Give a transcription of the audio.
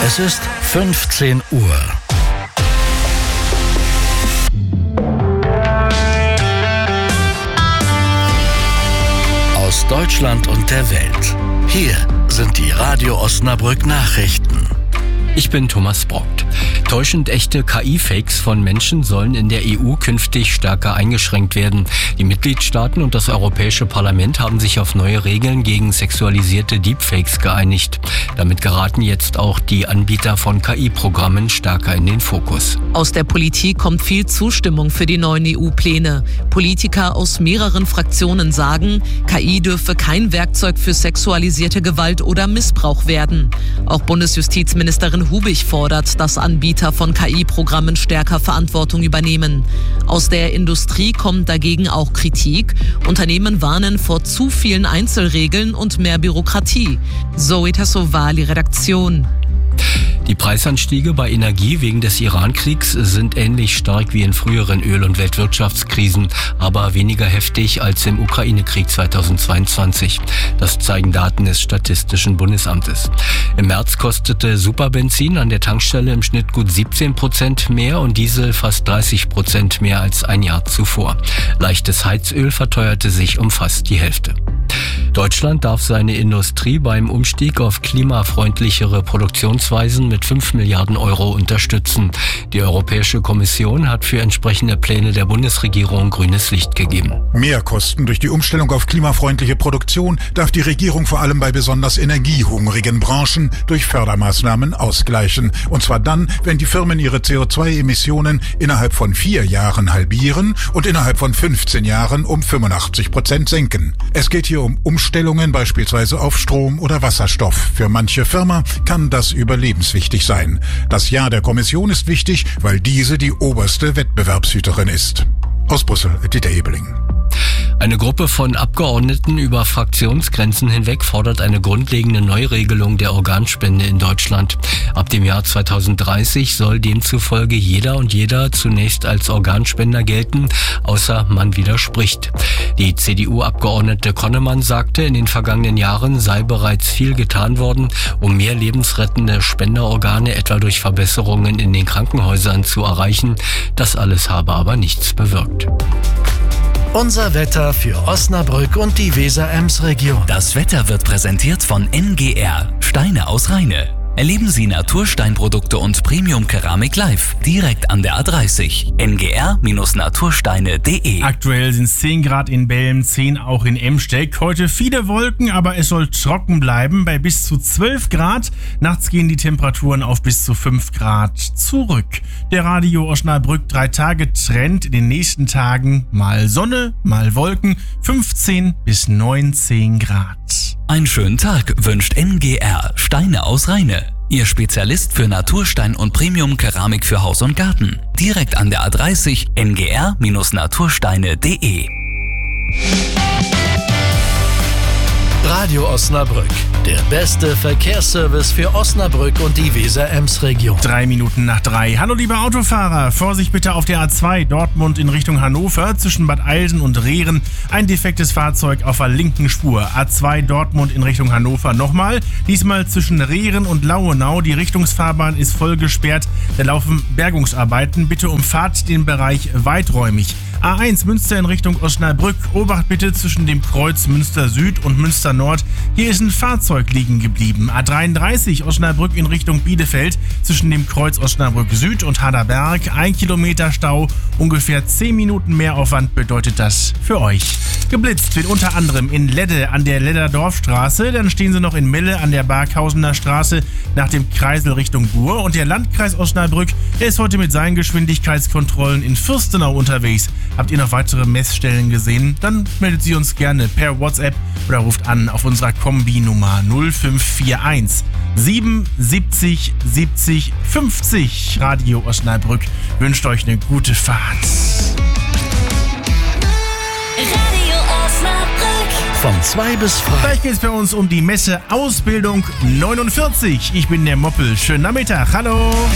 Es ist 15 Uhr. Aus Deutschland und der Welt. Hier sind die Radio Osnabrück Nachrichten. Ich bin Thomas Brockt. Täuschend echte KI-Fakes von Menschen sollen in der EU künftig stärker eingeschränkt werden. Die Mitgliedstaaten und das Europäische Parlament haben sich auf neue Regeln gegen sexualisierte Deepfakes geeinigt. Damit geraten jetzt auch die Anbieter von KI-Programmen stärker in den Fokus. Aus der Politik kommt viel Zustimmung für die neuen EU-Pläne. Politiker aus mehreren Fraktionen sagen, KI dürfe kein Werkzeug für sexualisierte Gewalt oder Missbrauch werden. Auch Bundesjustizministerin Hubich fordert, dass Anbieter von KI-Programmen stärker Verantwortung übernehmen. Aus der Industrie kommt dagegen auch Kritik. Unternehmen warnen vor zu vielen Einzelregeln und mehr Bürokratie. Zoe Tassovali, Redaktion. Die Preisanstiege bei Energie wegen des Iran-Kriegs sind ähnlich stark wie in früheren Öl- und Weltwirtschaftskrisen, aber weniger heftig als im Ukraine-Krieg 2022. Das zeigen Daten des Statistischen Bundesamtes. Im März kostete Superbenzin an der Tankstelle im Schnitt gut 17% mehr und Diesel fast 30% mehr als ein Jahr zuvor. Leichtes Heizöl verteuerte sich um fast die Hälfte. Deutschland darf seine Industrie beim Umstieg auf klimafreundlichere Produktionsweisen mit 5 Milliarden Euro unterstützen. Die Europäische Kommission hat für entsprechende Pläne der Bundesregierung grünes Licht gegeben. Mehrkosten durch die Umstellung auf klimafreundliche Produktion darf die Regierung vor allem bei besonders energiehungrigen Branchen durch Fördermaßnahmen ausgleichen. Und zwar dann, wenn die Firmen ihre CO2-Emissionen innerhalb von 4 Jahren halbieren und innerhalb von 15 Jahren um 85% senken. Es geht hier um Umstellungen beispielsweise auf Strom oder Wasserstoff. Für manche Firma kann das überlebenswichtig sein. Das Ja der Kommission ist wichtig, weil diese die oberste Wettbewerbshüterin ist. Aus Brüssel, Dieter Ebeling. Eine Gruppe von Abgeordneten über Fraktionsgrenzen hinweg fordert eine grundlegende Neuregelung der Organspende in Deutschland. Ab dem Jahr 2030 soll demzufolge jeder und jeder zunächst als Organspender gelten, außer man widerspricht. Die CDU-Abgeordnete Konnemann sagte, in den vergangenen Jahren sei bereits viel getan worden, um mehr lebensrettende Spenderorgane etwa durch Verbesserungen in den Krankenhäusern zu erreichen. Das alles habe aber nichts bewirkt. Unser Wetter für Osnabrück und die Weser-Ems-Region. Das Wetter wird präsentiert von NGR, Steine aus Rheine. Erleben Sie Natursteinprodukte und Premium-Keramik live, direkt an der A30. ngr-natursteine.de. Aktuell sind es 10 Grad in Belm, 10 auch in Emsteck. Heute viele Wolken, aber es soll trocken bleiben bei bis zu 12 Grad. Nachts gehen die Temperaturen auf bis zu 5 Grad zurück. Der Radio Osnabrück 3-Tage-Trend in den nächsten Tagen mal Sonne, mal Wolken, 15 bis 19 Grad. Einen schönen Tag wünscht NGR, Steine aus Rheine. Ihr Spezialist für Naturstein und Premium-Keramik für Haus und Garten. Direkt an der A30 ngr-natursteine.de. Radio Osnabrück, der beste Verkehrsservice für Osnabrück und die Weser-Ems-Region. 3 Minuten nach 3. Hallo liebe Autofahrer, Vorsicht bitte auf der A2 Dortmund in Richtung Hannover zwischen Bad Eilsen und Rehren. Ein defektes Fahrzeug auf der linken Spur. A2 Dortmund in Richtung Hannover nochmal. Diesmal zwischen Rehren und Lauenau. Die Richtungsfahrbahn ist voll gesperrt. Da laufen Bergungsarbeiten. Bitte umfahrt den Bereich weiträumig. A1 Münster in Richtung Osnabrück. Obacht bitte zwischen dem Kreuz Münster Süd und Münster Nord. Hier ist ein Fahrzeug liegen geblieben. A33 Osnabrück in Richtung Bielefeld zwischen dem Kreuz Osnabrück Süd und Haderberg. 1 Kilometer Stau, ungefähr 10 Minuten Mehraufwand bedeutet das für euch. Geblitzt wird unter anderem in Ledde an der Ledder Dorfstraße. Dann stehen sie noch in Melle an der Barkhausener Straße nach dem Kreisel Richtung Buhr. Und der Landkreis Osnabrück, der ist heute mit seinen Geschwindigkeitskontrollen in Fürstenau unterwegs. Habt ihr noch weitere Messstellen gesehen? Dann meldet sie uns gerne per WhatsApp oder ruft an auf unserer Kombi-Nummer 0541 77 70 50. Radio Osnabrück wünscht euch eine gute Fahrt. Radio Osnabrück. Von 2 bis 3. Gleich geht es bei uns um die Messe Ausbildung 49. Ich bin der Moppel. Schönen Nachmittag. Hallo.